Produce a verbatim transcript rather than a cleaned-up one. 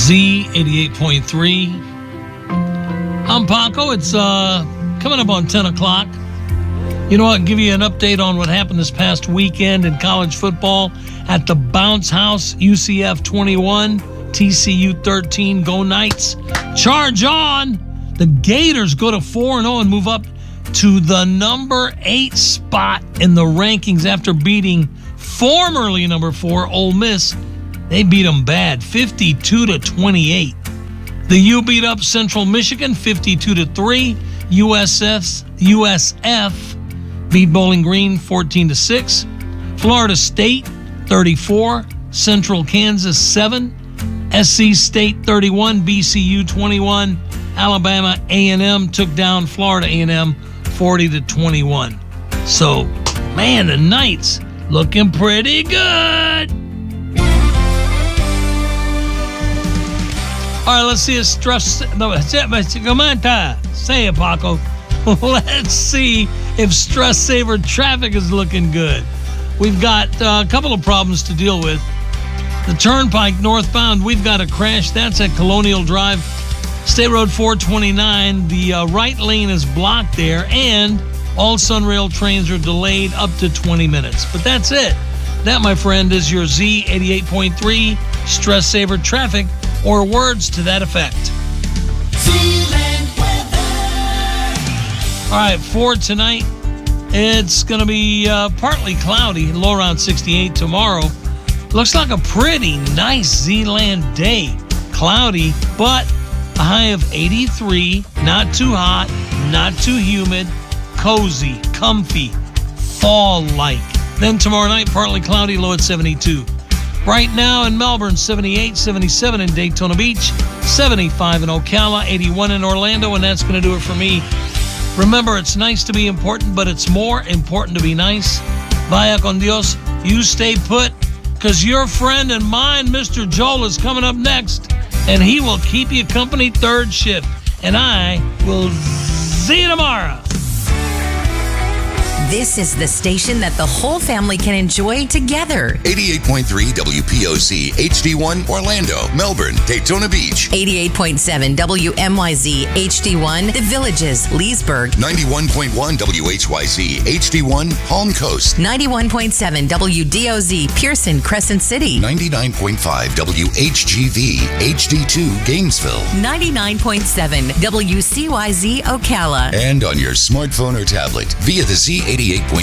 Z eighty-eight point three. I'm Paco. It's uh, coming up on ten o'clock. You know what? I'll give you an update on what happened this past weekend in college football at the Bounce House. U C F twenty-one, T C U thirteen. Go Knights. Charge on. The Gators go to four and oh and move up to the number eight spot in the rankings after beating formerly number four Ole Miss. They beat them bad, fifty-two to twenty-eight. The U beat up Central Michigan, fifty-two to three. U S F U S F beat Bowling Green, fourteen to six. Florida State, thirty-four. Central Kansas, seven. S C State, thirty-one. B C U, twenty-one. Alabama A and M took down Florida A and M, forty to twenty-one. So, man, the Knights looking pretty good. All right, let's see a stress. No, come on, say it, Paco. Let's see if Stress Saver traffic is looking good. We've got uh, a couple of problems to deal with. The Turnpike northbound, we've got a crash. That's at Colonial Drive. State Road four twenty-nine, the uh, right lane is blocked there, and all Sunrail trains are delayed up to twenty minutes. But that's it. That, my friend, is your Z eighty-eight point three Stress Saver traffic, or words to that effect. All right, for tonight, it's going to be uh, partly cloudy, low around sixty-eight. Tomorrow, looks like a pretty nice Z-Land day. Cloudy, but a high of eighty-three, not too hot, not too humid, cozy, comfy, fall-like. Then tomorrow night, partly cloudy, low at seventy-two. Right now in Melbourne, seventy-eight, seventy-seven in Daytona Beach, seventy-five in Ocala, eighty-one in Orlando, and that's going to do it for me. Remember, it's nice to be important, but it's more important to be nice. Vaya con Dios. You stay put, because your friend and mine, Mister Joel, is coming up next, and he will keep you company third shift. And I will see you tomorrow. This is the station that the whole family can enjoy together. eighty-eight point three W P O C, H D one, Orlando, Melbourne, Daytona Beach. eighty-eight point seven W M Y Z, H D one, The Villages, Leesburg. ninety-one point one W H Y Z, H D one, Palm Coast. ninety-one point seven W D O Z, Pearson, Crescent City. ninety-nine point five W H G V, H D two, Gainesville. ninety-nine point seven W C Y Z, Ocala. And on your smartphone or tablet via the Z eighty-eight point